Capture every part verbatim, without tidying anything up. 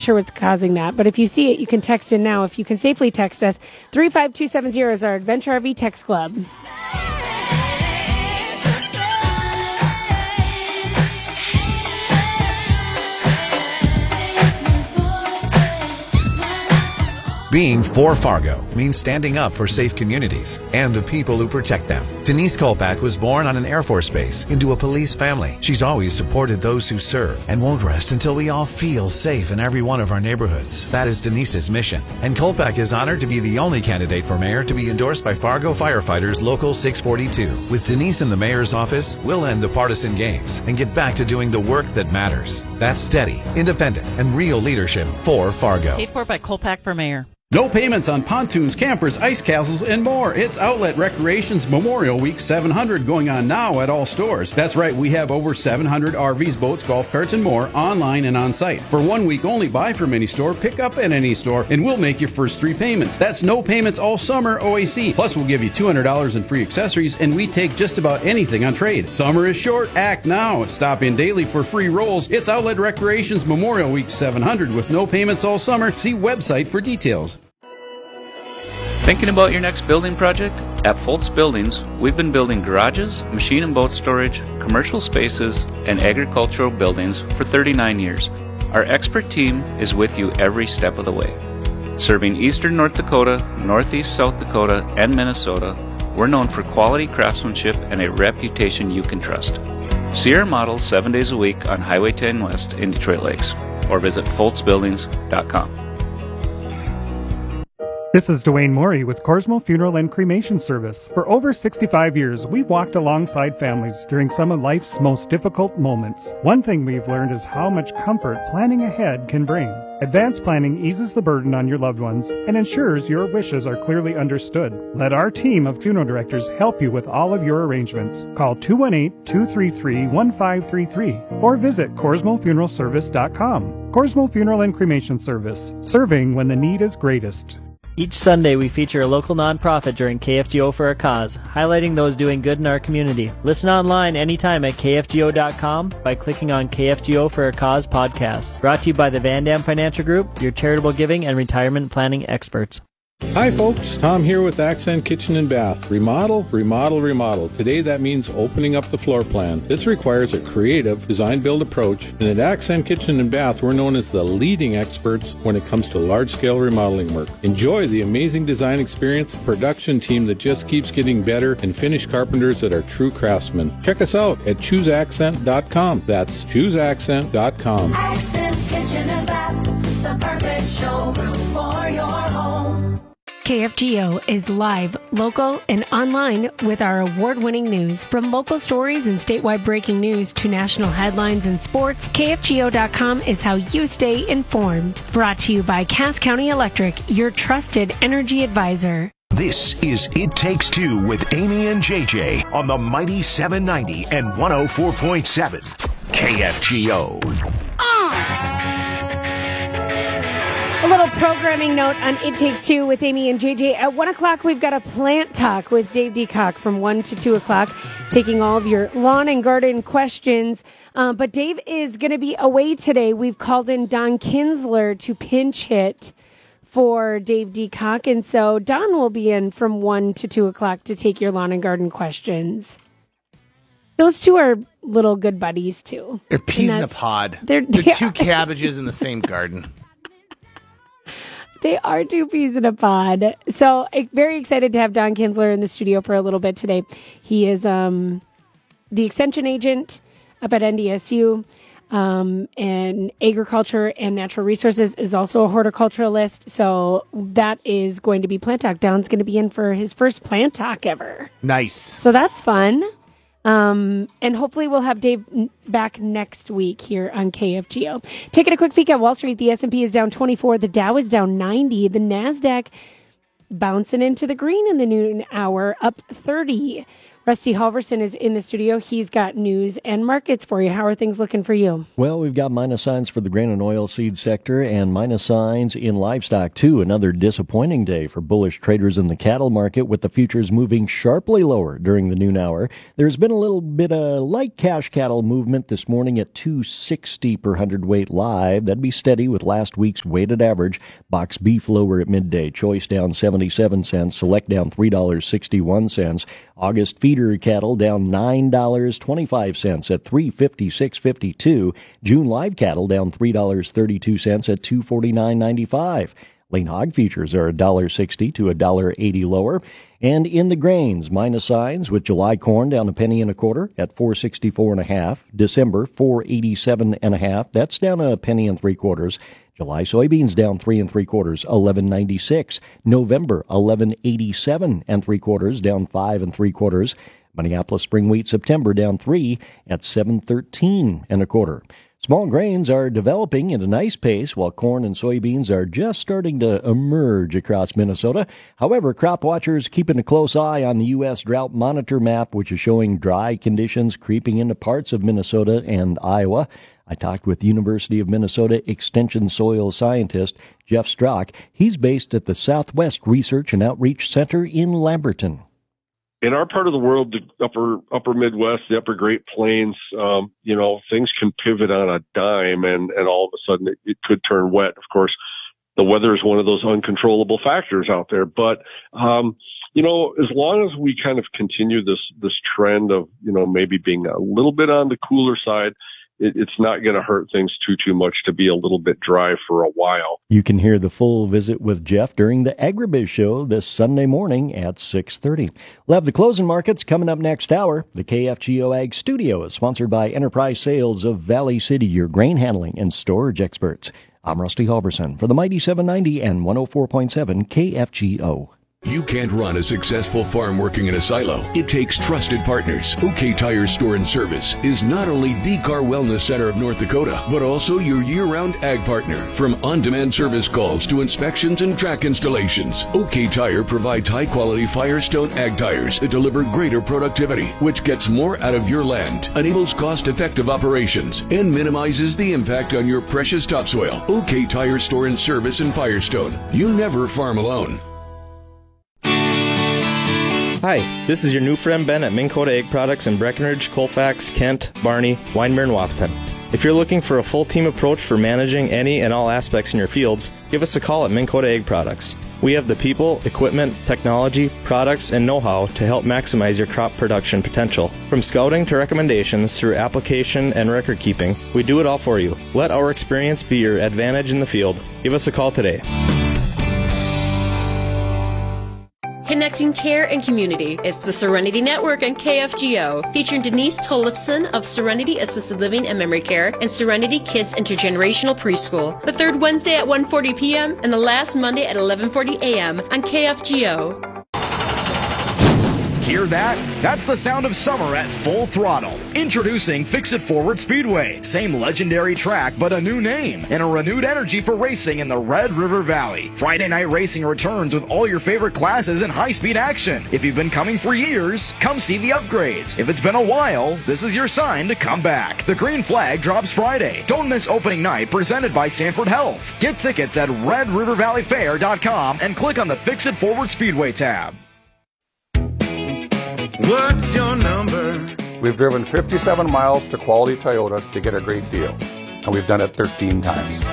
Sure what's causing that, but if you see it, you can text in now. If you can safely text us, three five two seven zero is our Adventure R V text club. Being for Fargo means standing up for safe communities and the people who protect them. Denise Kolpak was born on an Air Force base into a police family. She's always supported those who serve and won't rest until we all feel safe in every one of our neighborhoods. That is Denise's mission. And Kolpak is honored to be the only candidate for mayor to be endorsed by Fargo Firefighters Local six forty-two. With Denise in the mayor's office, we'll end the partisan games and get back to doing the work that matters. That's steady, independent, and real leadership for Fargo. Paid for by Kolpak for mayor. No payments on pontoons, campers, ice castles, and more. It's Outlet Recreation's Memorial Week seven hundred going on now at all stores. That's right, we have over seven hundred R Vs, boats, golf carts, and more online and on site. For one week only, buy from any store, pick up at any store, and we'll make your first three payments. That's no payments all summer O A C. Plus, we'll give you two hundred dollars in free accessories, and we take just about anything on trade. Summer is short. Act now. Stop in daily for free rolls. It's Outlet Recreation's Memorial Week seven hundred with no payments all summer. See website for details. Thinking about your next building project? At Foltz Buildings, we've been building garages, machine and boat storage, commercial spaces, and agricultural buildings for thirty-nine years. Our expert team is with you every step of the way. Serving eastern North Dakota, northeast South Dakota, and Minnesota, we're known for quality craftsmanship and a reputation you can trust. See our models seven days a week on Highway ten West in Detroit Lakes, or visit foltz buildings dot com. This is Dwayne Morey with Corsmo Funeral and Cremation Service. For over sixty-five years, we've walked alongside families during some of life's most difficult moments. One thing we've learned is how much comfort planning ahead can bring. Advanced planning eases the burden on your loved ones and ensures your wishes are clearly understood. Let our team of funeral directors help you with all of your arrangements. Call two one eight, two three three, one five three three or visit corsmo funeral service dot com. Corsmo Funeral and Cremation Service, serving when the need is greatest. Each Sunday, we feature a local nonprofit during K F G O for a Cause, highlighting those doing good in our community. Listen online anytime at K F G O dot com by clicking on K F G O for a Cause podcast. Brought to you by the Van Dam Financial Group, your charitable giving and retirement planning experts. Hi folks, Tom here with Accent Kitchen and Bath. Remodel, remodel, remodel. Today that means opening up the floor plan. This requires a creative design-build approach, and at Accent Kitchen and Bath we're known as the leading experts when it comes to large-scale remodeling work. Enjoy the amazing design experience, production team that just keeps getting better, and finished carpenters that are true craftsmen. Check us out at choose accent dot com. That's choose accent dot com. Accent Kitchen and Bath, the perfect showroom for your home. K F G O is live, local, and online with our award-winning news. From local stories and statewide breaking news to national headlines and sports, K F G O dot com is how you stay informed. Brought to you by Cass County Electric, your trusted energy advisor. This is It Takes Two with Amy and J J on the mighty seven ninety and one oh four point seven K F G O. A little programming note on It Takes Two with Amy and J J. At one o'clock, we've got a plant talk with Dave Decock from one to two o'clock, taking all of your lawn and garden questions. Uh, but Dave is going to be away today. We've called in Don Kinsler to pinch hit for Dave Decock. And so Don will be in from one to two o'clock to take your lawn and garden questions. Those two are little good buddies, too. They're peas in a pod. They're, they're they two are. cabbages in the same garden. They are two peas in a pod. So very excited to have Don Kinsler in the studio for a little bit today. He is um, the extension agent up at N D S U, um, and agriculture and natural resources, is also a horticulturalist. So that is going to be Plant Talk. Don's going to be in for his first Plant Talk ever. Nice. So that's fun. Um, and hopefully we'll have Dave back next week here on K F G O. Taking a quick peek at Wall Street, the S and P is down twenty-four, the Dow is down ninety, the NASDAQ bouncing into the green in the noon hour, up thirty. Rusty Halverson is in the studio. He's got news and markets for you. How are things looking for you? Well, we've got minus signs for the grain and oilseed sector and minus signs in livestock, too. Another disappointing day for bullish traders in the cattle market, with the futures moving sharply lower during the noon hour. There's been a little bit of light cash cattle movement this morning at two sixty per hundredweight live. That'd be steady with last week's weighted average. Box beef lower at midday. Choice down seventy-seven cents. Select down three dollars and sixty-one cents. August feeder cattle down nine dollars and twenty-five cents at three fifty-six fifty-two. June live cattle down three dollars and thirty-two cents at two forty-nine ninety-five. Lean hog futures are one dollar sixty to one dollar eighty lower. And in the grains, minus signs with July corn down a penny and a quarter at four sixty-four and a half. December four eighty-seven and a half. That's down a penny and three quarters. July soybeans down three and three quarters, eleven ninety-six. November eleven eighty-seven and three quarters, down five and three quarters. Minneapolis spring wheat September down three at seven thirteen and a quarter. Small grains are developing at a nice pace, while corn and soybeans are just starting to emerge across Minnesota. However, crop watchers keeping a close eye on the U S Drought Monitor map, which is showing dry conditions creeping into parts of Minnesota and Iowa. I talked with University of Minnesota Extension soil scientist Jeff Strock. He's based at the Southwest Research and Outreach Center in Lamberton. In our part of the world, the upper upper Midwest, the upper Great Plains, um, you know, things can pivot on a dime, and, and all of a sudden it, it could turn wet. Of course, the weather is one of those uncontrollable factors out there. But, um, you know, as long as we kind of continue this this trend of, you know, maybe being a little bit on the cooler side, it, it's not going to hurt things too, too much to be a little bit dry for a while. You can hear the full visit with Jeff during the Agribiz Show this Sunday morning at six thirty. We'll have the closing markets coming up next hour. The K F G O Ag Studio is sponsored by Enterprise Sales of Valley City, your grain handling and storage experts. I'm Rusty Halverson for the Mighty seven ninety and one oh four point seven K F G O. You can't run a successful farm working in a silo. It takes trusted partners. OK Tire Store and Service is not only the car wellness center of North Dakota, but also your year-round ag partner. From on-demand service calls to inspections and track installations, OK Tire provides high-quality Firestone ag tires that deliver greater productivity, which gets more out of your land, enables cost-effective operations, and minimizes the impact on your precious topsoil. OK Tire Store and Service in Firestone. You never farm alone. Hi, this is your new friend Ben at Minn Kota Egg Products in Breckenridge, Colfax, Kent, Barney, Weinmer, and Wathpen. If you're looking for a full team approach for managing any and all aspects in your fields, give us a call at Minn Kota Egg Products. We have the people, equipment, technology, products, and know-how to help maximize your crop production potential. From scouting to recommendations through application and record keeping, we do it all for you. Let our experience be your advantage in the field. Give us a call today. Connecting care and community. It's the Serenity Network and K F G O, featuring Denise Tollefson of Serenity Assisted Living and Memory Care and Serenity Kids Intergenerational Preschool. The third Wednesday at one forty p.m. and the last Monday at eleven forty a.m. on K F G O. Hear that? That's the sound of summer at full throttle. Introducing Fix It Forward Speedway. Same legendary track, but a new name and a renewed energy for racing in the Red River Valley. Friday night racing returns with all your favorite classes and high-speed action. If you've been coming for years, come see the upgrades. If it's been a while, this is your sign to come back. The green flag drops Friday. Don't miss opening night, presented by Sanford Health. Get tickets at red river valley fair dot com and click on the Fix It Forward Speedway tab. What's your number? We've driven fifty-seven miles to Quality Toyota to get a great deal, and we've done it thirteen times.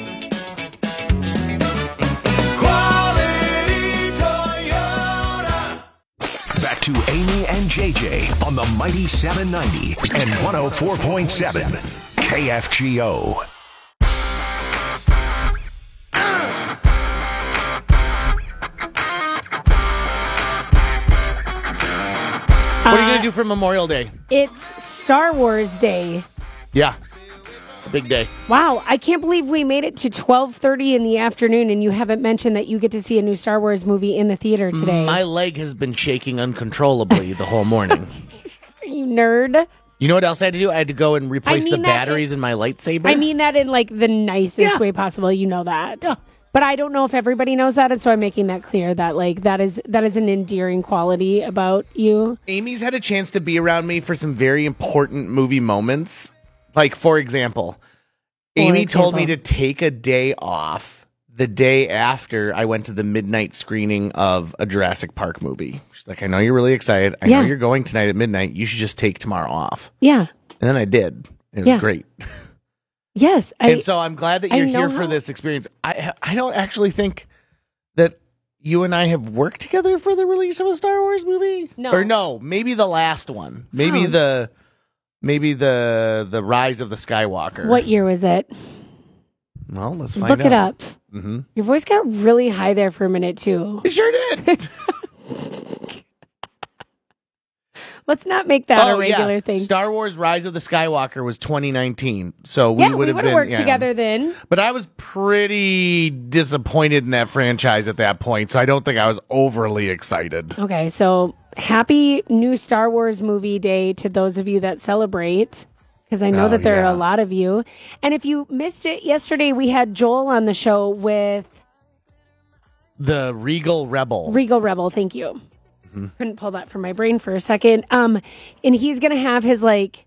Quality Toyota. Back to Amy and J J on the Mighty seven ninety and one oh four point seven K F G O. What are you going to do for Memorial Day? It's Star Wars Day. Yeah, it's a big day. Wow, I can't believe we made it to twelve thirty in the afternoon and you haven't mentioned that you get to see a new Star Wars movie in the theater today. My leg has been shaking uncontrollably the whole morning. You nerd. You know what else I had to do? I had to go and replace I mean the batteries in, in my lightsaber. I mean that in like the nicest yeah. way possible. You know that. Yeah. But I don't know if everybody knows that, and so I'm making that clear that like that is that is an endearing quality about you. Amy's had a chance to be around me for some very important movie moments. Like, for example, for Amy example. told me to take a day off the day after I went to the midnight screening of a Jurassic Park movie. She's like, I know you're really excited. I yeah. know you're going tonight at midnight. You should just take tomorrow off. Yeah. And then I did. It was yeah. great. Yes. I, and so I'm glad that you're here how... for this experience. I I don't actually think that you and I have worked together for the release of a Star Wars movie. No. Or no, maybe the last one. Maybe oh. the maybe the the Rise of the Skywalker. What year was it? Well, let's find Look out. it up. Mm-hmm. Your voice got really high there for a minute, too. It sure did. Let's not make that oh, a regular yeah. thing. Star Wars Rise of the Skywalker was twenty nineteen. So we yeah, would we have would been, have worked yeah. together then. But I was pretty disappointed in that franchise at that point, so I don't think I was overly excited. Okay, so happy new Star Wars movie day to those of you that celebrate. Because I know oh, that there yeah. are a lot of you. And if you missed it yesterday, we had Joel on the show with... The Regal Rebel. Regal Rebel, thank you. Mm-hmm. Couldn't pull that from my brain for a second. Um, and he's going to have his, like...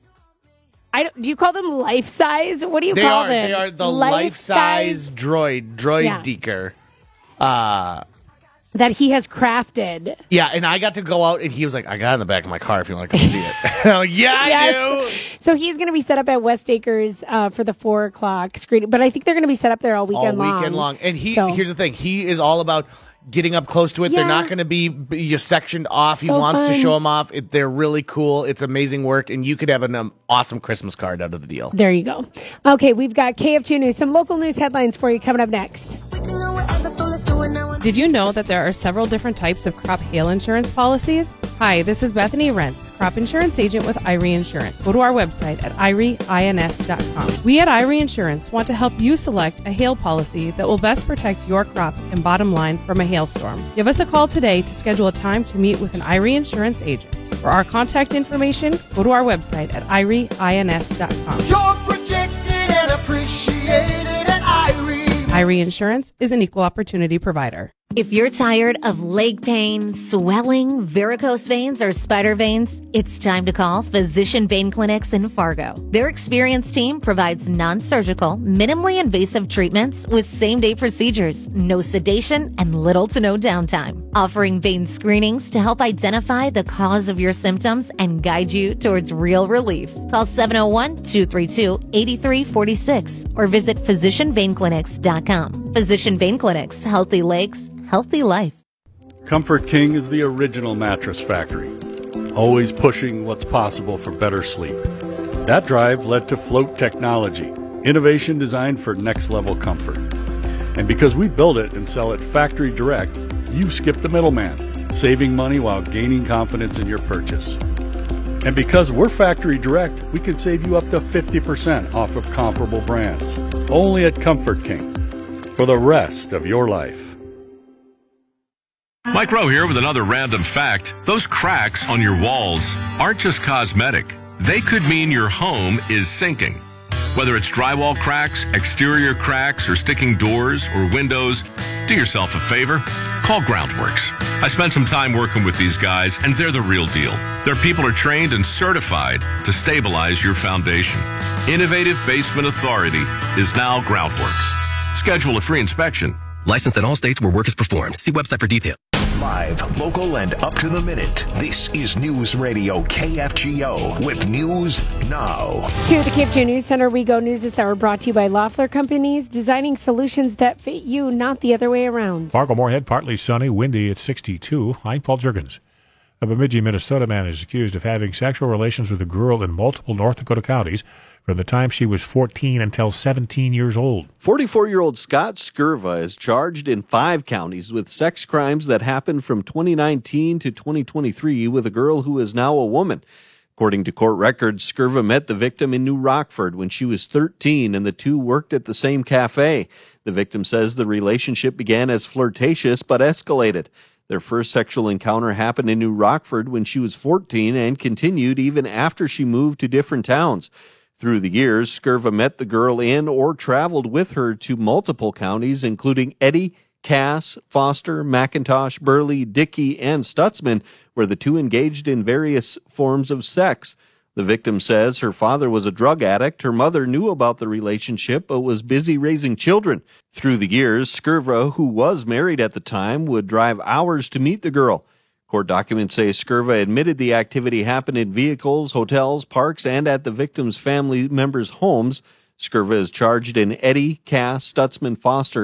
I don't, do you call them life-size? What do you they call are, them? They are the life-size, life-size droid, droid yeah. deeker. Uh... That he has crafted. Yeah, and I got to go out, and he was like, I got it in the back of my car if you want to come see it. oh, yeah, I yes. do. So he's going to be set up at West Acres uh, for the four o'clock screening. But I think they're going to be set up there all weekend long. All weekend long. long. And he so. here's the thing. He is all about getting up close to it. Yeah. They're not going to be just sectioned off. So he wants fun. to show them off. It, they're really cool. It's amazing work, and you could have an um, awesome Christmas card out of the deal. There you go. Okay, we've got K F G News, some local news headlines for you coming up next. Did you know that there are several different types of crop hail insurance policies? Hi, this is Bethany Rentz, crop insurance agent with I R E Insurance. Go to our website at I R E ins dot com. We at I R E Insurance want to help you select a hail policy that will best protect your crops and bottom line from a hailstorm. Give us a call today to schedule a time to meet with an I R E Insurance agent. For our contact information, go to our website at I R E ins dot com. You're protected and appreciated at I R E. I R E Insurance is an equal opportunity provider. If you're tired of leg pain, swelling, varicose veins, or spider veins, it's time to call Physician Vein Clinics in Fargo. Their experienced team provides non-surgical, minimally invasive treatments with same-day procedures, no sedation, and little to no downtime. Offering vein screenings to help identify the cause of your symptoms and guide you towards real relief. Call seven oh one, two three two, eight three four six or visit physician vein clinics dot com. Physician Vein Clinics, healthy legs, healthy life. Comfort King is the original mattress factory, always pushing what's possible for better sleep. That drive led to Float Technology, innovation designed for next-level comfort. And because we build it and sell it factory direct, you skip the middleman, saving money while gaining confidence in your purchase. And because we're factory direct, we can save you up to fifty percent off of comparable brands. Only at Comfort King. For the rest of your life. Mike Rowe here with another random fact. Those cracks on your walls aren't just cosmetic. They could mean your home is sinking. Whether it's drywall cracks, exterior cracks, or sticking doors or windows, do yourself a favor. Call Groundworks. I spent some time working with these guys, and they're the real deal. Their people are trained and certified to stabilize your foundation. Innovative Basement Authority is now Groundworks. Schedule a free inspection. Licensed in all states where work is performed. See website for details. Live, local, and up to the minute. This is News Radio K F G O with News Now. To the K F G O News Center we go. News this hour brought to you by Loeffler Companies, designing solutions that fit you, not the other way around. Fargo-Moorhead, partly sunny, windy at sixty-two. I'm Paul Jurgens. A Bemidji, Minnesota man is accused of having sexual relations with a girl in multiple North Dakota counties from the time she was fourteen until seventeen years old. forty-four-year-old Scott Skirva is charged in five counties with sex crimes that happened from twenty nineteen to twenty twenty-three with a girl who is now a woman. According to court records, Skirva met the victim in New Rockford when she was thirteen, and the two worked at the same cafe. The victim says the relationship began as flirtatious but escalated. Their first sexual encounter happened in New Rockford when she was fourteen and continued even after she moved to different towns. Through the years, Skirva met the girl in or traveled with her to multiple counties, including Eddy, Cass, Foster, McIntosh, Burley, Dickey, and Stutzman, where the two engaged in various forms of sex. The victim says her father was a drug addict. Her mother knew about the relationship but was busy raising children. Through the years, Skirva, who was married at the time, would drive hours to meet the girl. Court documents say Skirva admitted the activity happened in vehicles, hotels, parks, and at the victim's family members' homes. Skirva is charged in Eddy, Cass, Stutzman, Foster,